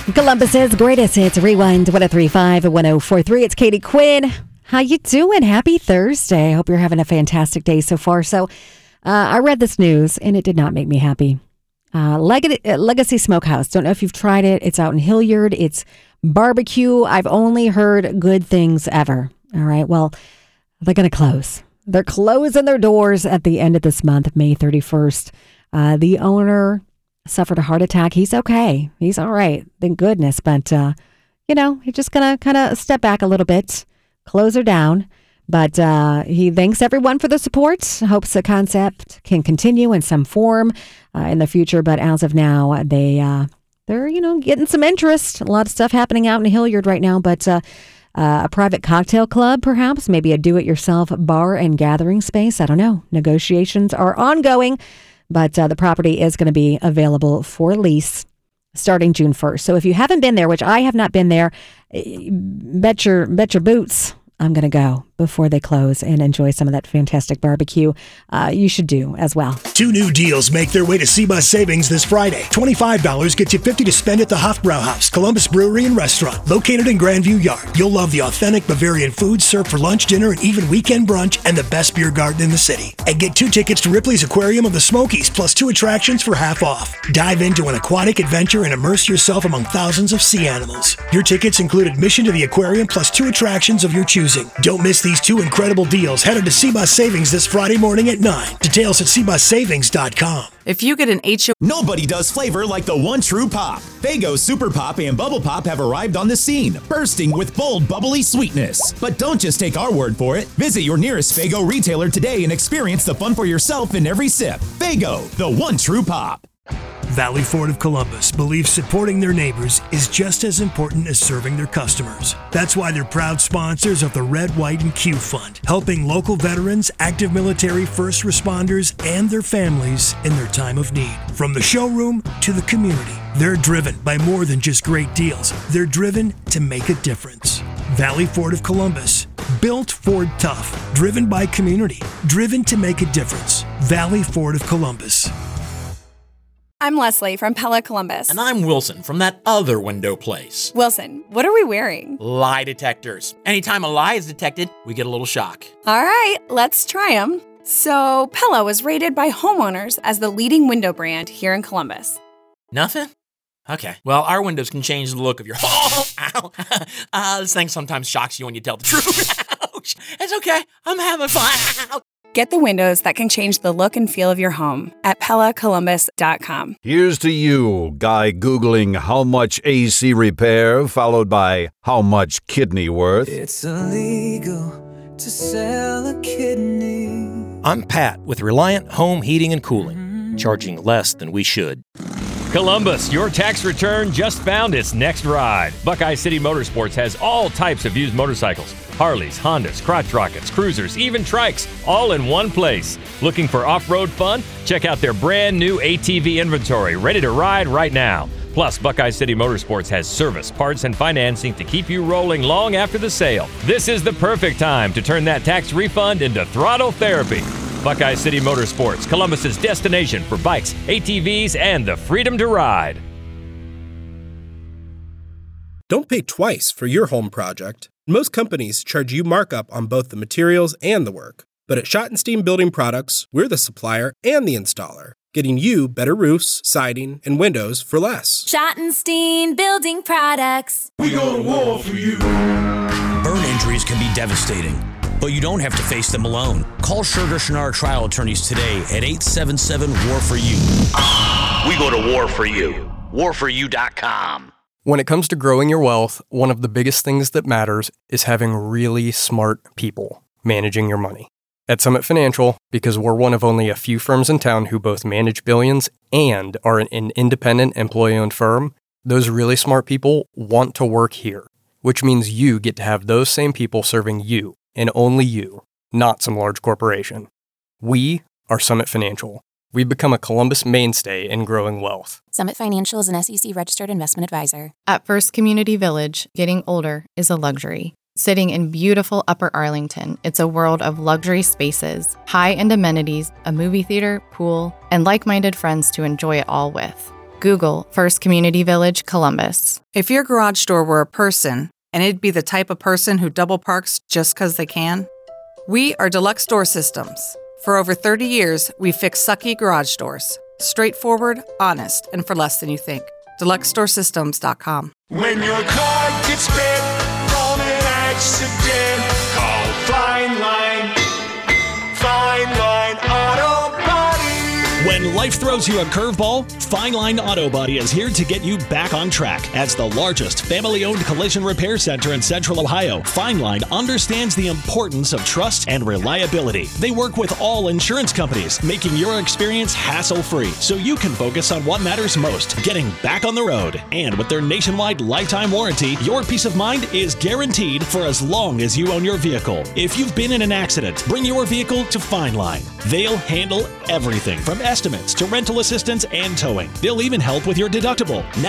Columbus's greatest hits, Rewind 103.5 and 104.3. It's Katie Quinn. How you doing? Happy Thursday. I hope you're having a fantastic day so far. So I read this news and it did not make me happy. Legacy Smokehouse. Don't know if you've tried it. It's out in Hilliard. It's barbecue. I've only heard good things ever. All right. Well, they're going to close. They're closing their doors at the end of this month, May 31st. The owner suffered a heart attack. He's okay. He's all right. Thank goodness. But, he's just going to kind of step back a little bit, close her down. But he thanks everyone for the support, hopes the concept can continue in some form in the future. But as of now, they're, getting some interest. A lot of stuff happening out in Hilliard right now. But a private cocktail club, perhaps, maybe a do-it-yourself bar and gathering space. I don't know. Negotiations are ongoing, but the property is going to be available for lease starting June 1st. So if you haven't been there, which I have not been there, bet your boots I'm going to go before they close and enjoy some of that fantastic barbecue. You should do as well. 2 new deals make their way to Seabus Savings this Friday. $25 gets you $50 to spend at the Hofbrauhaus, Columbus Brewery and Restaurant, located in Grandview Yard. You'll love the authentic Bavarian food served for lunch, dinner, and even weekend brunch, and the best beer garden in the city. And get 2 tickets to Ripley's Aquarium of the Smokies, plus 2 attractions for half off. Dive into an aquatic adventure and immerse yourself among thousands of sea animals. Your tickets include admission to the aquarium, plus 2 attractions of your choosing. Don't miss these 2 incredible deals. Head to Seabus Savings this Friday morning at 9. Details at SeabusSavings.com. If you get an HO... Nobody does flavor like the one true pop. Faygo Super Pop and Bubble Pop have arrived on the scene, bursting with bold, bubbly sweetness. But don't just take our word for it. Visit your nearest Faygo retailer today and experience the fun for yourself in every sip. Faygo, the one true pop. Valley Ford of Columbus believes supporting their neighbors is just as important as serving their customers. That's why they're proud sponsors of the Red, White, and Q Fund, helping local veterans, active military, first responders, and their families in their time of need. From the showroom to the community, they're driven by more than just great deals. They're driven to make a difference. Valley Ford of Columbus, built Ford tough, driven by community, driven to make a difference. Valley Ford of Columbus. I'm Leslie from Pella Columbus. And I'm Wilson from that other window place. Wilson, what are we wearing? Lie detectors. Anytime a lie is detected, we get a little shock. All right, let's try them. So, Pella was rated by homeowners as the leading window brand here in Columbus. Nothing? Okay. Well, our windows can change the look of your home. Ow. This thing sometimes shocks you when you tell the truth. Ouch. It's okay. I'm having fun. Get the windows that can change the look and feel of your home at PellaColumbus.com. Here's to you, guy Googling how much AC repair, followed by how much kidney worth. It's illegal to sell a kidney. I'm Pat with Reliant Home Heating and Cooling, charging less than we should. Columbus, your tax return just found its next ride. Buckeye City Motorsports has all types of used motorcycles. Harleys, Hondas, crotch rockets, cruisers, even trikes, all in one place. Looking for off-road fun? Check out their brand new ATV inventory, ready to ride right now. Plus, Buckeye City Motorsports has service, parts, and financing to keep you rolling long after the sale. This is the perfect time to turn that tax refund into throttle therapy. Buckeye City Motorsports, Columbus's destination for bikes, ATVs, and the freedom to ride. Don't pay twice for your home project. Most companies charge you markup on both the materials and the work. But at Schottenstein Building Products, we're the supplier and the installer, getting you better roofs, siding, and windows for less. Schottenstein Building Products. We go to war for you. Burn injuries can be devastating, but you don't have to face them alone. Call Scherger Schnarr Trial Attorneys today at 877-WAR-FOR-YOU. We go to war for you. WarForYou.com. When it comes to growing your wealth, one of the biggest things that matters is having really smart people managing your money. At Summit Financial, because we're one of only a few firms in town who both manage billions and are an independent employee-owned firm, those really smart people want to work here, which means you get to have those same people serving you, and only you, not some large corporation. We are Summit Financial. We've become a Columbus mainstay in growing wealth. Summit Financial is an SEC-registered investment advisor. At First Community Village, getting older is a luxury. Sitting in beautiful Upper Arlington, it's a world of luxury spaces, high-end amenities, a movie theater, pool, and like-minded friends to enjoy it all with. Google First Community Village, Columbus. If your garage door were a person, and it'd be the type of person who double parks just because they can, we are Deluxe Door Systems. For over 30 years, we've fixed sucky garage doors. Straightforward, honest, and for less than you think. DeluxeDoorSystems.com. When your car gets bit from an accident, call Fine Line. Fine Line Auto Body. When life throws you a curveball, Fine Line Auto Body is here to get you back on track. As the largest family-owned collision repair center in Central Ohio, Fine Line understands the importance of trust and reliability. They work with all insurance companies, making your experience hassle-free so you can focus on what matters most, getting back on the road. And with their nationwide lifetime warranty, your peace of mind is guaranteed for as long as you own your vehicle. If you've been in an accident, bring your vehicle to Fine Line. They'll handle everything from estimates to rental assistance and towing. They'll even help with your deductible. Now